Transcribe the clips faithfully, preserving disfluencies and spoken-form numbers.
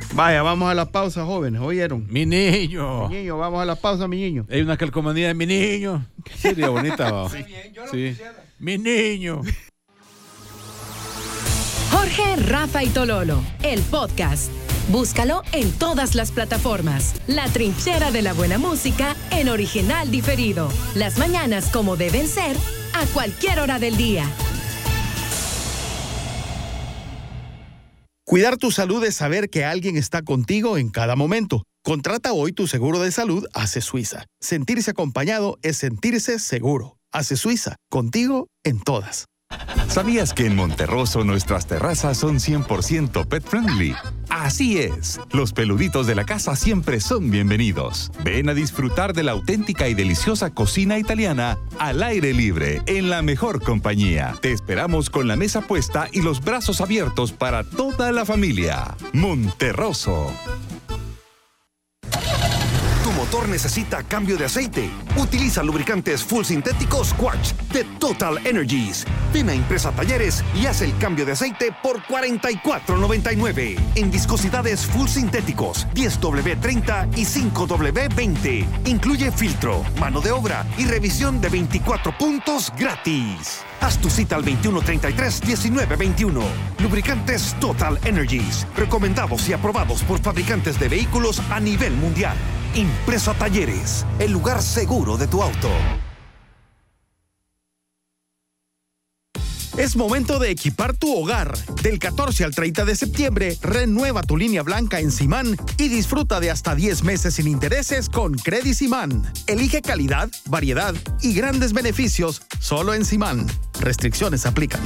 Vaya, vamos a la pausa, jóvenes, ¿oyeron? Mi niño. Mi niño, vamos a la pausa, mi niño. Hay una calcomanía de mi niño. Sería bonita, ¿va? Sí. Sí. Mi niño. Jorge, Rafa y Tololo, el podcast. Búscalo en todas las plataformas. La trinchera de la buena música en original diferido. Las mañanas como deben ser, a cualquier hora del día. Cuidar tu salud es saber que alguien está contigo en cada momento. Contrata hoy tu seguro de salud Ace Suiza. Sentirse acompañado es sentirse seguro. Ace Suiza, contigo en todas. ¿Sabías que en Monterroso nuestras terrazas son cien por ciento pet friendly? Así es, los peluditos de la casa siempre son bienvenidos. Ven a disfrutar de la auténtica y deliciosa cocina italiana al aire libre, en la mejor compañía. Te esperamos con la mesa puesta y los brazos abiertos para toda la familia. Monterroso. Tu motor necesita cambio de aceite. Utiliza lubricantes full sintéticos Quartz de Total Energies. Ven a Impresa Talleres y haz el cambio de aceite por cuarenta y cuatro noventa y nueve. En viscosidades full sintéticos diez doble treinta y cinco doble veinte. Incluye filtro, mano de obra y revisión de veinticuatro puntos gratis. Haz tu cita al veintiuno treinta y tres diecinueve veintiuno. Lubricantes Total Energies. Recomendados y aprobados por fabricantes de vehículos a nivel mundial. Impresa Talleres, el lugar seguro de tu auto. Es momento de equipar tu hogar. Del catorce al treinta de septiembre, renueva tu línea blanca en Simán y disfruta de hasta diez meses sin intereses con Credit Simán. Elige calidad, variedad y grandes beneficios solo en Simán. Restricciones aplican.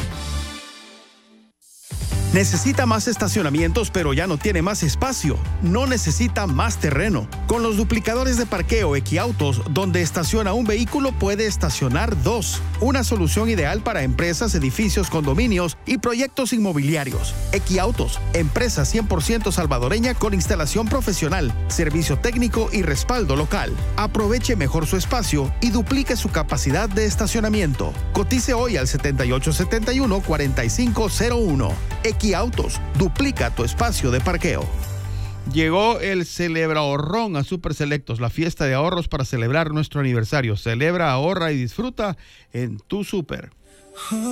Necesita más estacionamientos, pero ya no tiene más espacio. No necesita más terreno. Con los duplicadores de parqueo Equiautos, donde estaciona un vehículo, puede estacionar dos. Una solución ideal para empresas, edificios, condominios y proyectos inmobiliarios. Equiautos, empresa cien por ciento salvadoreña con instalación profesional, servicio técnico y respaldo local. Aproveche mejor su espacio y duplique su capacidad de estacionamiento. Cotice hoy al setenta y ocho setenta y uno cuarenta y cinco cero uno. Equiautos, duplica tu espacio de parqueo. Llegó el Celebra Ahorrón a Super Selectos, la fiesta de ahorros para celebrar nuestro aniversario. Celebra, ahorra y disfruta en tu Super.